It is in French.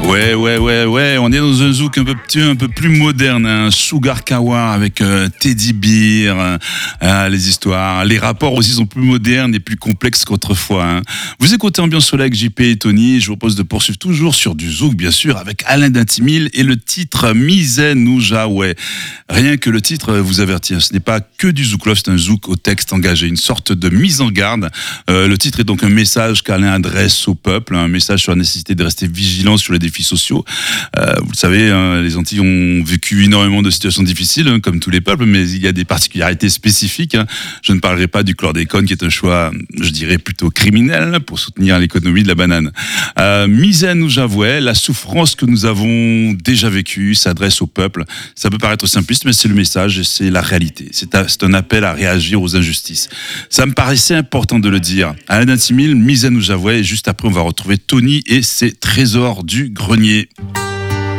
Ouais. On est dans un zouk un peu plus moderne, un Sugar Kawa avec Teddy Bear, les histoires, les rapports aussi sont plus modernes et plus complexes qu'autrefois. Hein. Vous écoutez Ambiance Soleil avec JP et Tony. Je vous propose de poursuivre toujours sur du zouk, bien sûr, avec Alain Datimil et le titre Mizen Oujaoué. Rien que le titre vous avertit, ce n'est pas que du zouk love, c'est un zouk au texte engagé, une sorte de mise en garde. Le titre est donc un message qu'Alain adresse au peuple, un message sur la nécessité de rester vigilant sur les défis sociaux. Vous le savez, hein, les Antilles ont vécu énormément de situations difficiles, hein, comme tous les peuples, mais il y a des particularités spécifiques. Hein. Je ne parlerai pas du chlordécone, qui est un choix, je dirais, plutôt criminel pour soutenir l'économie de la banane. Mizen Oujaoué, la souffrance que nous avons déjà vécue s'adresse au peuple. Ça peut paraître simpliste, mais c'est le message et c'est la réalité. C'est un appel à réagir aux injustices. Ça me paraissait important de le dire. Alain Datimil, Mizen Oujaoué, et juste après, on va retrouver Tony et ses trésors du grenier.